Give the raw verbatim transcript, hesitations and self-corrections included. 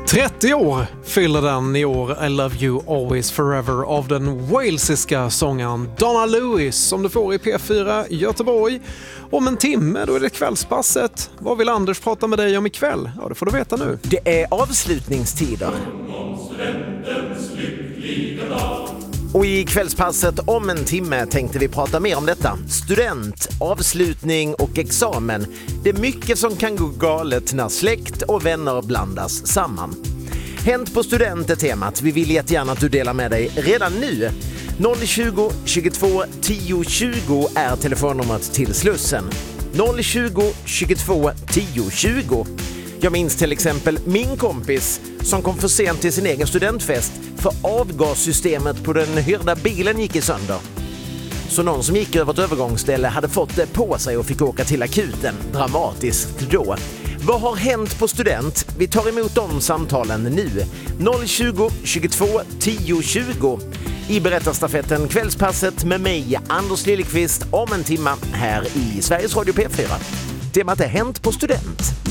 trettio år fyller den i år, I Love You Always Forever av den walesiska sångaren Donna Lewis, som du får i P fyra Göteborg. Om en timme då är det kvällspasset. Vad vill Anders prata med dig om ikväll? Ja, det får du veta nu. Det är avslutningstider. Och i kvällspasset om en timme tänkte vi prata mer om detta. Student, avslutning och examen. Det är mycket som kan gå galet när släkt och vänner blandas samman. Hänt på student är temat. Vi vill jättegärna att du delar med dig redan nu. noll tjugo, tjugotvå, tio tjugo är telefonnumret till Slussen. noll tjugo, tjugotvå, tio tjugo. Jag minns till exempel min kompis som kom för sent till sin egen studentfest för avgassystemet på den hyrda bilen gick i sönder. Så någon som gick över ett övergångsställe hade fått det på sig och fick åka till akuten. Dramatiskt då. Vad har hänt på student? Vi tar emot de samtalen nu. noll tjugo, tjugotvå, tio tjugo. I berättarstafetten Kvällspasset med mig, Anders Lillqvist, om en timma här i Sveriges Radio P fyra. Temat är Hänt på student.